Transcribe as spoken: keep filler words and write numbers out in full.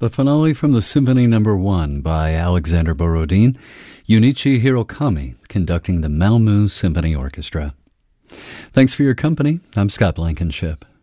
the finale from the Symphony Number One by Alexander Borodin, Junichi Hirokami conducting the Malmö Symphony Orchestra. Thanks for your company. I'm Scott Blankenship.